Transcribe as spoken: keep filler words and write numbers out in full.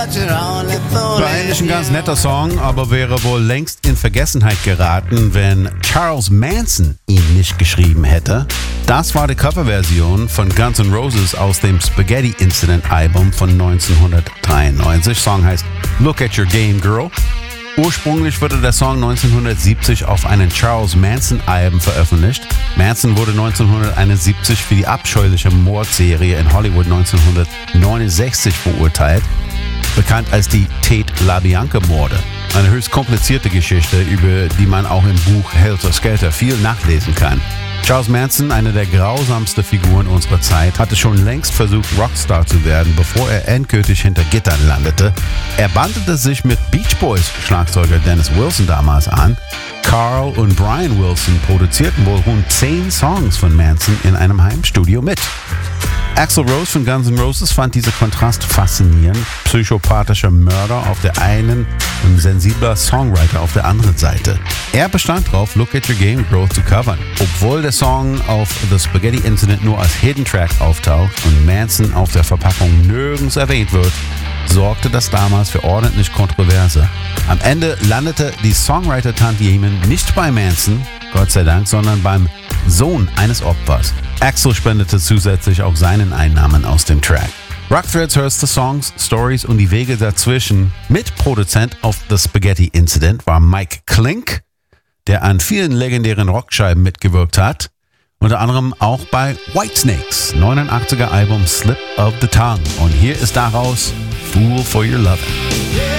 War eigentlich ein ganz netter Song, aber wäre wohl längst in Vergessenheit geraten, wenn Charles Manson ihn nicht geschrieben hätte. Das war die Coverversion von Guns N' Roses aus dem Spaghetti Incident Album von neunzehnhundertdreiundneunzig. Song heißt Look at Your Game Girl. Ursprünglich wurde der Song neunzehnhundertsiebzig auf einem Charles Manson-Album veröffentlicht. Manson wurde neunzehnhunderteinundsiebzig für die abscheuliche Mordserie in Hollywood neunzehnhundertneunundsechzig verurteilt, bekannt als die Tate LaBianca-Morde. Eine höchst komplizierte Geschichte, über die man auch im Buch Helter Skelter viel nachlesen kann. Charles Manson, eine der grausamsten Figuren unserer Zeit, hatte schon längst versucht, Rockstar zu werden, bevor er endgültig hinter Gittern landete. Er bandete sich mit Beach Boys Schlagzeuger Dennis Wilson damals an. Carl und Brian Wilson produzierten wohl rund zehn Songs von Manson in einem Heimstudio mit. Axl Rose von Guns N' Roses fand diesen Kontrast faszinierend. Psychopathischer Mörder auf der einen und sensibler Songwriter auf der anderen Seite. Er bestand darauf, Look at Your Game Girl zu covern. Obwohl der Song auf The Spaghetti Incident nur als Hidden Track auftaucht und Manson auf der Verpackung nirgends erwähnt wird, sorgte das damals für ordentlich Kontroverse. Am Ende landete die Songwriter-Tantiemen nicht bei Manson, Gott sei Dank, sondern beim Sohn eines Opfers. Axl spendete zusätzlich auch seinen Einnahmen aus dem Track. Rock Threads hörst du Songs, Stories und die Wege dazwischen. Mitproduzent auf The Spaghetti Incident war Mike Klink, der an vielen legendären Rockscheiben mitgewirkt hat. Unter anderem auch bei Whitesnakes, neunundachtziger Album Slip of the Tongue. Und hier ist daraus Fool for Your Lovin'.